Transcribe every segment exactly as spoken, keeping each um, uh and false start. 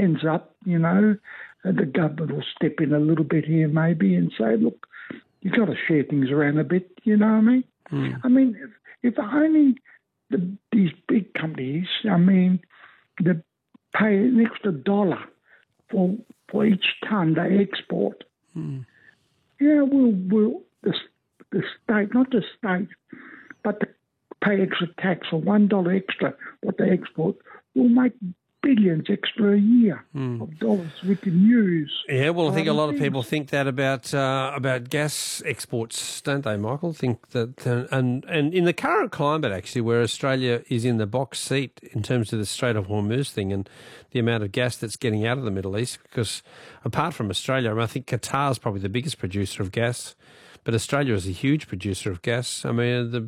ends up, you know, uh, the government will step in a little bit here maybe and say, look, you've got to share things around a bit, you know what I mean? Mm. I mean, if, if only the, these big companies, I mean, they pay an extra dollar for for each tonne they export. Mm. Yeah, we'll, we'll the, the state, not the state, but the pay extra tax for one dollar extra what they export will make billions extra a year mm. of dollars we can use. Yeah, well, I think a lot of things. people think that about uh, about gas exports, don't they, Michael? Think that, uh, and and in the current climate, actually, where Australia is in the box seat in terms of the Strait of Hormuz thing and the amount of gas that's getting out of the Middle East, because apart from Australia, I, mean, I think Qatar is probably the biggest producer of gas, but Australia is a huge producer of gas. I mean, the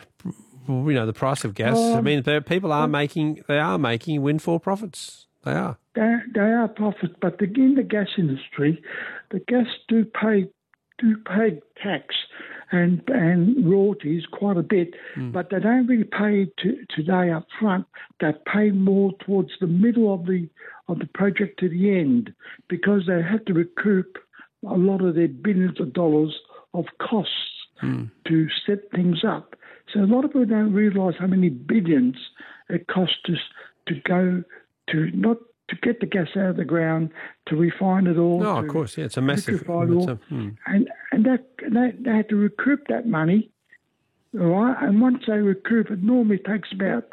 you know the price of gas. Um, I mean, people are making they are making windfall profits. They are. They, they are profits, but in the gas industry, the gas do pay do pay tax and and royalties quite a bit, mm. but they don't really pay to, today up front. They pay more towards the middle of the of the project to the end, because they have to recoup a lot of their billions of dollars of costs mm. to set things up. So a lot of people don't realise how many billions it costs us to go to not to get the gas out of the ground, to refine it all. No, of course, yeah, it's a massive. It's a, hmm. And and that they, they had to recoup that money, all right. And once they recoup it, normally takes about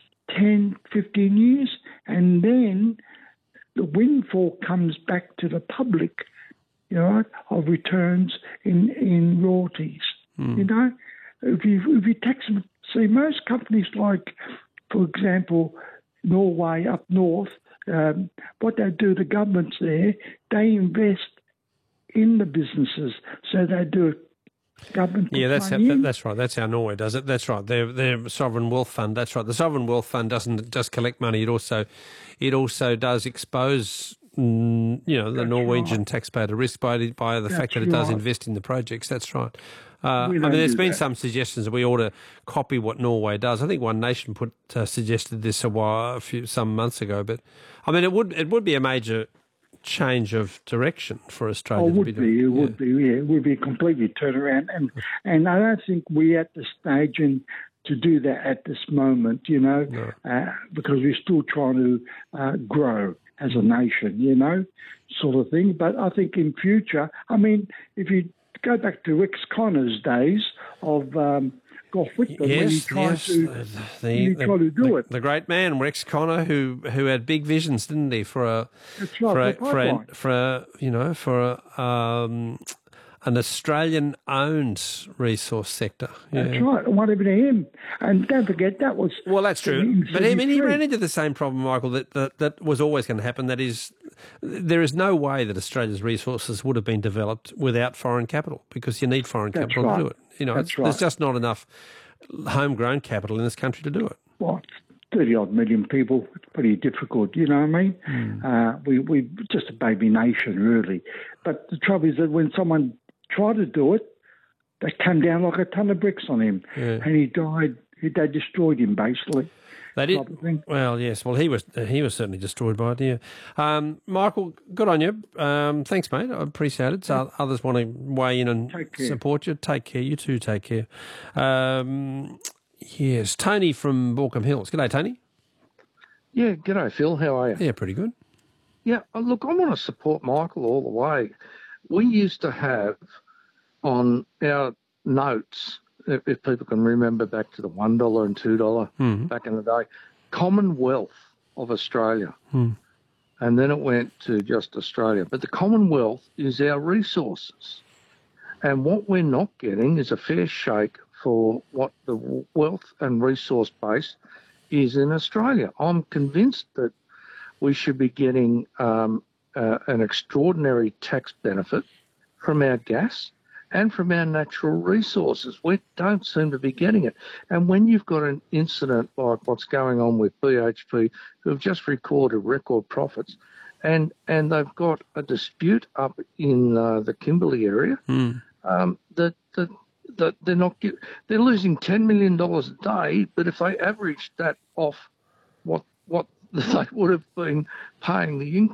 ten, fifteen years, and then the windfall comes back to the public, you know, of returns in in royalties. Hmm. You know. If you, if you tax them, see, most companies like, for example, Norway up north, um, what they do, the governments there, they invest in the businesses. So they do government. Yeah, that's how, that, that's right. That's how Norway does it. That's right. Their their sovereign wealth fund. That's right. The sovereign wealth fund doesn't just collect money. It also it also does expose. Mm, you know, the that's Norwegian right. taxpayer to risk by, by the that's fact that it does right. invest in the projects. That's right. Uh, I mean, there's been that. some suggestions that we ought to copy what Norway does. I think One Nation put uh, suggested this a while, a few some months ago. But I mean, it would it would be a major change of direction for Australia. Oh, to would be, be. doing, It yeah. would be. Yeah, it would be a completely turnaround, and and I don't think we're at the stage in to do that at this moment. You know, no. uh, because we're still trying to uh, grow as a nation, you know, sort of thing. But I think in future, I mean, if you go back to Rex Connor's days of um, Gough Whitlam, yes, when he tried yes, to, the, when he the, tried to do the, it. The great man, Rex Connor, who who had big visions, didn't he, for a That's right, for a, for, for a, for a you know for a, um, an Australian-owned resource sector. Yeah. That's right. And whatever to him. And don't forget, that was... Well, that's true. But I mean, he ran into the same problem, Michael, that, that, that was always going to happen. That is, there is no way that Australia's resources would have been developed without foreign capital, because you need foreign that's capital right. to do it. You know, that's it's, right. There's just not enough homegrown capital in this country to do it. Well, thirty-odd million people, it's pretty difficult, you know what I mean? Mm. Uh, we, we're just a baby nation, really. But the trouble is that when someone tried to do it, they came down like a ton of bricks on him, yeah. and he died. They destroyed him, basically. They did. Well, yes. Well, he was he was certainly destroyed by it. Yeah. Um, Michael, good on you. Um, thanks, mate. I appreciate it. So others want to weigh in and support you. Take care. You too. Take care. Um, yes, Tony from Baulkham Hills. G'day, Tony. Yeah. G'day, Phil. How are you? Yeah, pretty good. Yeah. Look, I want to support Michael all the way. We used to have on our notes, if, if people can remember back to the one dollar and two dollars mm-hmm. back in the day, Commonwealth of Australia. Mm. And then it went to just Australia. But the Commonwealth is our resources. And what we're not getting is a fair shake for what the wealth and resource base is in Australia. I'm convinced that we should be getting um, uh, an extraordinary tax benefit from our gas and from our natural resources. We don't seem to be getting it. And when you've got an incident like what's going on with B H P, who have just recorded record profits, and, and they've got a dispute up in uh, the Kimberley area, mm. um, that, that, that they're not get, they're losing ten million dollars a day, but if they averaged that off what what they would have been paying the income,